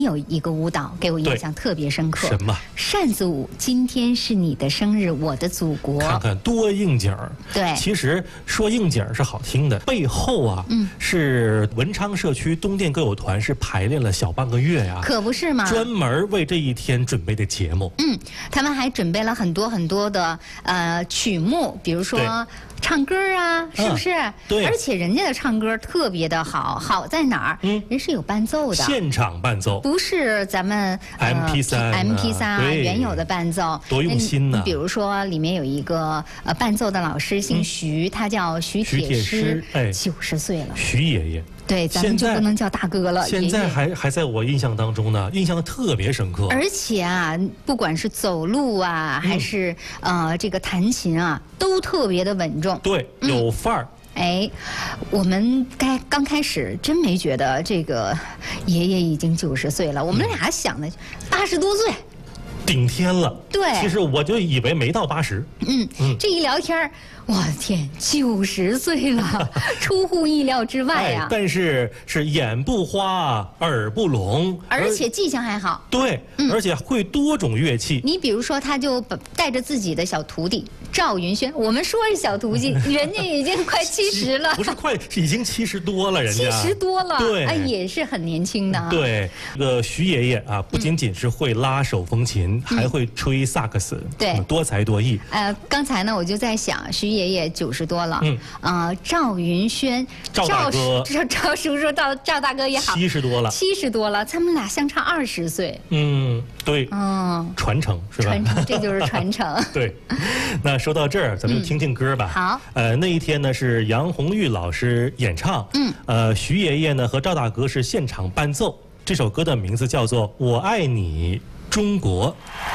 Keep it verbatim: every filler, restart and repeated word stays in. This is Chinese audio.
有一个舞蹈给我印象特别深刻， 什么？ 扇子舞。今天是你的生日，我的祖国。 看看多应景儿。 对， 其实说应景儿是好听的，背后啊，嗯，是文昌社区东电歌舞团是排练了小半个月呀、啊， 可不是吗？ 专门为这一天准备的节目。 嗯，他们还准备了很多很多的呃曲目，比如说唱歌啊，是不是？嗯、 对。 而且人家的唱歌特别的好，好在哪儿？嗯，人是有伴奏的， 现场伴奏， 不是咱们 M P 三、 M P 三原有的伴奏， 多用心呢、啊。 比如说里面有一个呃伴奏的老师姓徐，嗯、他叫徐铁狮，哎，九十岁了， 徐爷爷。 对，咱们就不能叫大哥了。 现在还还在我印象当中呢，印象特别深刻。 而且啊，不管是走路啊，还是、嗯、呃这个弹琴啊，都特别的稳重。 对，有范儿。 嗯、哎，我们该刚开始真没觉得这个爷爷已经九十岁了，我们俩想的八十多岁。 顶天了， 对， 其实我就以为没到八十。 嗯嗯，这一聊天，我的天，九十岁了，出乎意料之外呀、啊哎。 但是是眼不花，耳不聋， 而且技巧还好。 对、嗯，而且会多种乐器。 你比如说，他就带着自己的小徒弟赵云轩，我们说是小徒弟，人家已经快七十了， 不是快，已经七十多了，人家七十多了， 对， 哎，也是很年轻的、啊。 对，这个徐爷爷啊，不仅仅是会拉手风琴。嗯还会吹萨克斯， 对， 多才多艺。 呃，刚才呢，我就在想，徐爷爷九十多了，嗯，呃，赵云轩， 赵大哥， 赵赵叔叔，赵赵大哥也好， 七十多了， 七十多了，他们俩相差二十岁。 嗯，对， 嗯， 传承是吧？ 传承，这就是传承。 对，那说到这儿，咱们就听听歌吧。 嗯、好， 呃，那一天呢是杨红玉老师演唱，嗯，呃，徐爷爷呢和赵大哥是现场伴奏。这首歌的名字叫做《我爱你中国》。